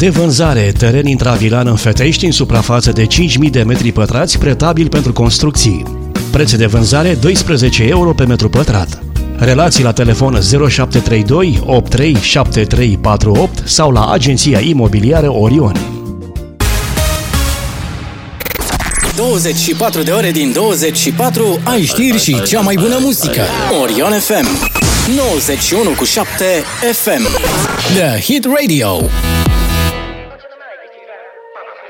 De vânzare, teren intravilan în Fetești, în suprafață de 5.000 de metri pătrați, pretabil pentru construcții. Preț de vânzare 12 euro pe metru pătrat. Relații la telefon 0732 837348 sau la agenția imobiliară Orion. 24 de ore din 24 ai știri și cea mai bună muzică. Orion FM 91.7 FM The Hit Radio.